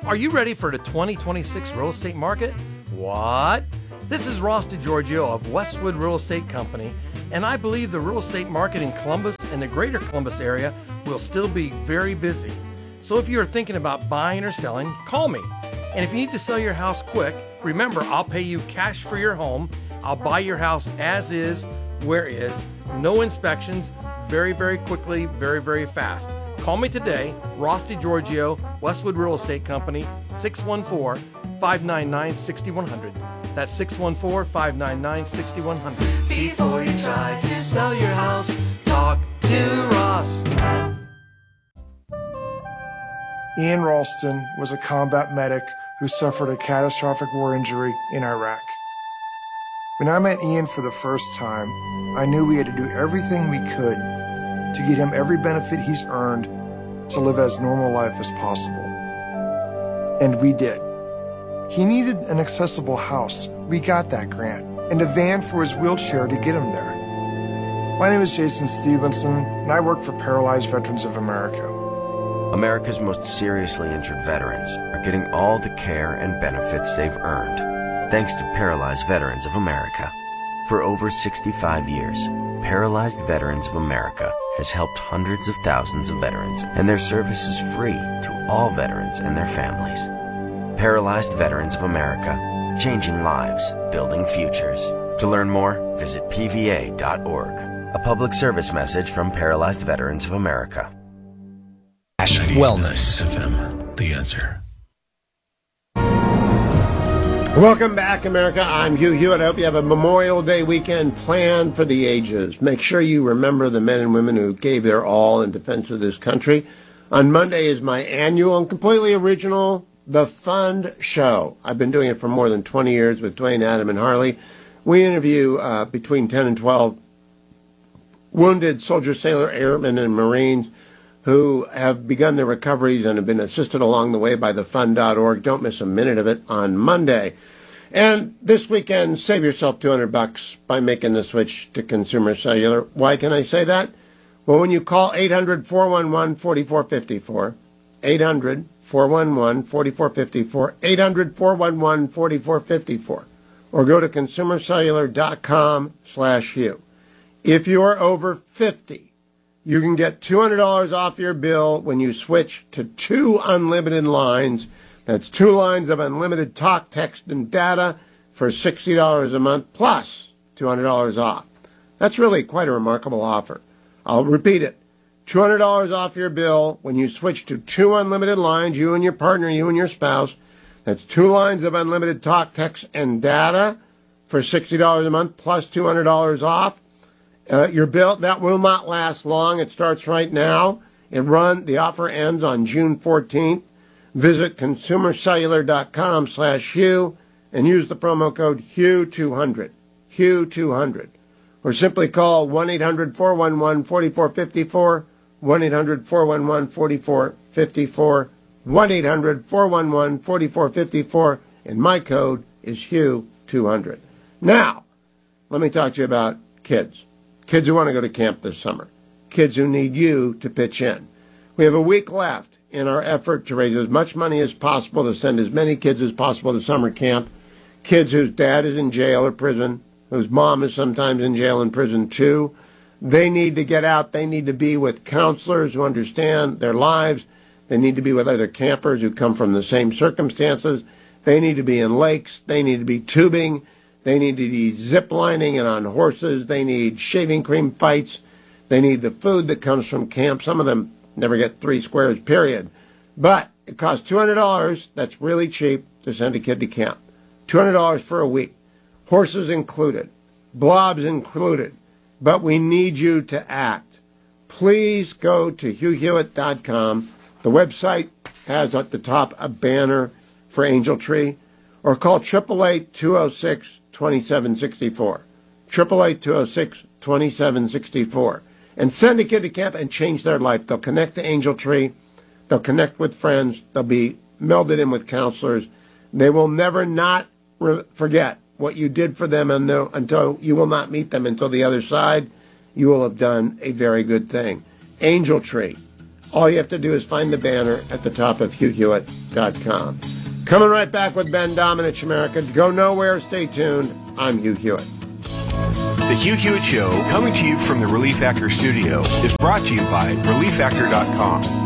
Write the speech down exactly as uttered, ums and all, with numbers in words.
Are you ready for the twenty twenty-six real estate market? What? This is Ross DiGiorgio of Westwood Real Estate Company, and I believe the real estate market in Columbus and the greater Columbus area will still be very busy. So if you are thinking about buying or selling, call me. And if you need to sell your house quick, remember, I'll pay you cash for your home. I'll buy your house as is, where is, no inspections, very, very quickly, very, very fast. Call me today, Ross DiGiorgio, Westwood Real Estate Company, six one four, five nine nine, six one zero zero. That's six one four, five nine nine, six one zero zero. Before you try to sell your house, talk to Ross. Ian Ralston was a combat medic who suffered a catastrophic war injury in Iraq. When I met Ian for the first time, I knew we had to do everything we could to get him every benefit he's earned to live as normal life as possible. And we did. He needed an accessible house. We got that grant, and a van for his wheelchair to get him there. My name is Jason Stevenson, and I work for Paralyzed Veterans of America. America's most seriously injured veterans are getting all the care and benefits they've earned, thanks to Paralyzed Veterans of America. For over sixty-five years, Paralyzed Veterans of America has helped hundreds of thousands of veterans, and their service is free to all veterans and their families. Paralyzed Veterans of America, changing lives, building futures. To learn more, visit P V A dot org. A public service message from Paralyzed Veterans of America. Wellness F M, the answer. Welcome back, America. I'm Hugh Hewitt. I hope you have a Memorial Day weekend planned for the ages. Make sure you remember the men and women who gave their all in defense of this country. On Monday is my annual and completely original The Fund Show. I've been doing it for more than twenty years with Dwayne, Adam, and Harley. We interview uh, between ten and twelve wounded soldier, sailor, airmen, and Marines who have begun their recoveries and have been assisted along the way by the fund dot org. Don't miss a minute of it on Monday. And this weekend, save yourself two hundred bucks by making the switch to Consumer Cellular. Why can I say that? Well, when you call eight hundred, four one one, four four five four, eight hundred, four one one, four four five four, eight hundred, four one one, four four five four, or go to consumer cellular dot com slash Hugh. If you're over fifty, you can get two hundred dollars off your bill when you switch to two unlimited lines. That's two lines of unlimited talk, text, and data for sixty dollars a month, plus two hundred dollars off. That's really quite a remarkable offer. I'll repeat it. two hundred dollars off your bill when you switch to two unlimited lines, you and your partner, you and your spouse. That's two lines of unlimited talk, text, and data for sixty dollars a month, plus two hundred dollars off. Uh, your bill, that will not last long. It starts right now. It run, the offer ends on June fourteenth. Visit consumer cellular dot com slash Hugh and use the promo code Hugh two hundred. Hugh two hundred. Or simply call one eight hundred, four one one, four four five four, one eight hundred, four one one, four four five four, one eight hundred, four one one, four four five four, and my code is Hugh two hundred. Now, let me talk to you about kids. Kids who want to go to camp this summer. Kids who need you to pitch in. We have a week left in our effort to raise as much money as possible to send as many kids as possible to summer camp. Kids whose dad is in jail or prison, whose mom is sometimes in jail and prison too. They need to get out. They need to be with counselors who understand their lives. They need to be with other campers who come from the same circumstances. They need to be in lakes. They need to be tubing. They need to be zip-lining and on horses. They need shaving cream fights. They need the food that comes from camp. Some of them never get three squares, period. But it costs two hundred dollars. That's really cheap to send a kid to camp. two hundred dollars for a week. Horses included. Blobs included. But we need you to act. Please go to hugh hewitt dot com. The website has at the top a banner for Angel Tree. Or call eight eight eight, two oh six, two seven six four. eight eight eight, two oh six, two seven six four. And send a kid to camp and change their life. They'll connect to Angel Tree. They'll connect with friends. They'll be melded in with counselors. They will never not re- forget what you did for them and until you will not meet them until the other side. You will have done a very good thing. Angel Tree, All you have to do is find the banner at the top of Hugh Hewitt dot com. Coming right back with Ben Domenech, America. Go nowhere. Stay tuned. I'm Hugh Hewitt. The Hugh Hewitt Show, coming to you from the Relief Factor studio, is brought to you by relief factor dot com.